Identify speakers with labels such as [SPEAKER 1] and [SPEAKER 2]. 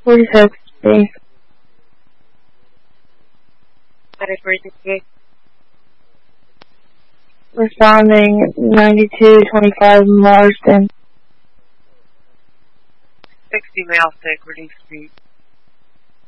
[SPEAKER 1] 46, B.
[SPEAKER 2] Static 46B.
[SPEAKER 1] Responding 9225 Marsden.
[SPEAKER 2] 60 Mile Sacred Street.